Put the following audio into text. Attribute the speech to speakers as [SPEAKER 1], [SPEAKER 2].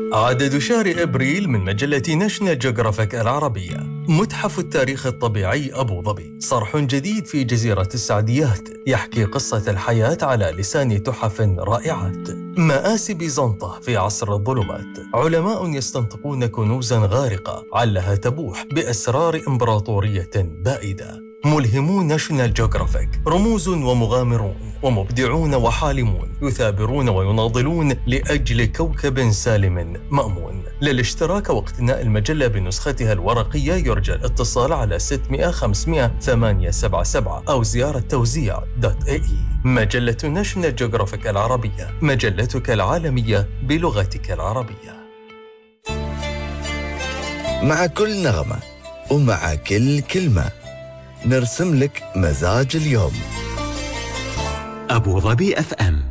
[SPEAKER 1] عدد شهر أبريل من مجلة ناشونال جيوغرافيك العربية. متحف التاريخ الطبيعي أبو ظبي، صرح جديد في جزيرة السعديات يحكي قصة الحياة على لسان تحف رائعات. مآسي بيزنطة في عصر الظلمات، علماء يستنطقون كنوزا غارقة علها تبوح بأسرار إمبراطورية بائدة. ملهمو ناشونال جيوغرافيك، رموز ومغامرون ومبدعون وحالمون يثابرون ويناضلون لأجل كوكب سالم مأمون. للاشتراك واقتناء المجلة بنسختها الورقية يرجى الاتصال على 600 500 877 أو زيارة توزيع.ae. مجلة ناشونال جيوغرافيك العربية، مجلتك العالمية بلغتك العربية.
[SPEAKER 2] مع كل نغمة ومع كل كلمة نرسم لك مزاج اليوم.
[SPEAKER 3] أبو ظبي FM.